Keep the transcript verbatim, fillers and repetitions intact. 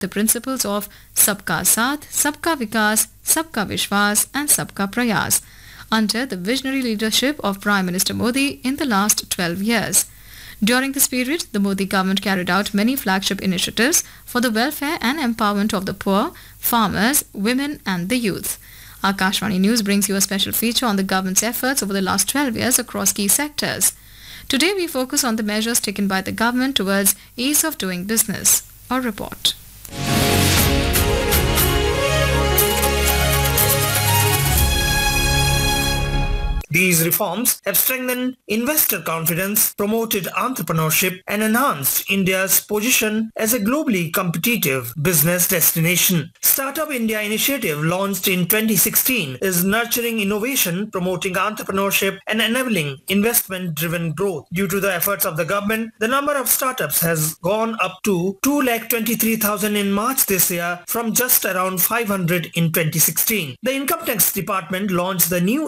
the principles of Sabka Saath, Sabka Vikas, Sabka Vishwas and Sabka Prayas under the visionary leadership of Prime Minister Modi in the last twelve years. During this period, the Modi government carried out many flagship initiatives for the welfare and empowerment of the poor, farmers, women and the youth. Akashvani News brings you a special feature on the government's efforts over the last twelve years across key sectors. Today we focus on the measures taken by the government towards ease of doing business. Our report. These reforms have strengthened investor confidence, promoted entrepreneurship and enhanced India's position as a globally competitive business destination. Startup India initiative launched in twenty sixteen is nurturing innovation, promoting entrepreneurship and enabling investment-driven growth. Due to the efforts of the government, the number of startups has gone up to two lakh twenty-three thousand in March this year from just around five hundred in twenty sixteen. The Income Tax Department launched the new